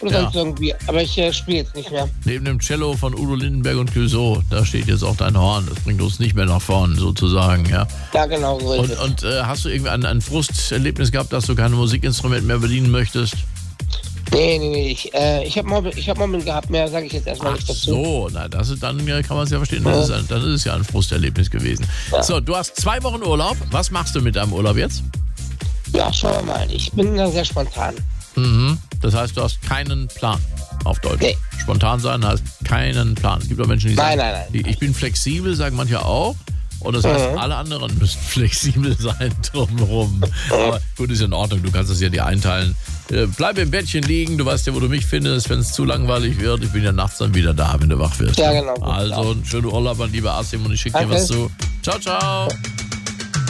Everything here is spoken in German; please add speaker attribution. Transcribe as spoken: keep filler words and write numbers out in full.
Speaker 1: Oder
Speaker 2: Ja.
Speaker 1: sonst irgendwie. Aber ich äh, spiele jetzt nicht mehr.
Speaker 2: Neben dem Cello von Udo Lindenberg und Clouseau, da steht jetzt auch dein Horn. Das bringt uns nicht mehr nach vorn, sozusagen, ja.
Speaker 1: Ja, genau so ist
Speaker 2: Und,
Speaker 1: es.
Speaker 2: und äh, hast du irgendwie ein, ein Frusterlebnis gehabt, dass du keine Musikinstrumente mehr bedienen möchtest?
Speaker 1: Nee, nee, nee. Ich, äh, ich habe Mobbing, ich hab Mobbing gehabt. Mehr sage ich jetzt erstmal
Speaker 2: Ach
Speaker 1: nicht dazu.
Speaker 2: so, na, das ist, dann äh, kann man es ja verstehen. Das ist, ein, dann ist es ja ein Frusterlebnis gewesen.
Speaker 1: Ja.
Speaker 2: So, du hast zwei Wochen Urlaub. Was machst du mit deinem Urlaub jetzt?
Speaker 1: Ja, schauen wir mal. Ich bin da sehr spontan.
Speaker 2: Mhm. Das heißt, du hast keinen Plan auf Deutsch.
Speaker 1: Nee.
Speaker 2: Spontan sein heißt keinen Plan. Es gibt auch Menschen, die
Speaker 1: Nein,
Speaker 2: sagen,
Speaker 1: nein, nein.
Speaker 2: die- ich bin flexibel, sagen manche auch. Und das heißt,
Speaker 1: Mhm.
Speaker 2: alle anderen müssen flexibel sein drumherum. Aber gut, ist in Ordnung. Du kannst das ja dir einteilen. Äh, Bleib im Bettchen liegen. Du weißt ja, wo du mich findest, wenn es zu langweilig wird. Ich bin ja nachts dann wieder da, wenn du wach wirst.
Speaker 1: Ja, genau.
Speaker 2: Also, einen schönen Urlaub an liebe Asim und ich schicke dir
Speaker 1: Danke.
Speaker 2: was zu. Ciao, ciao.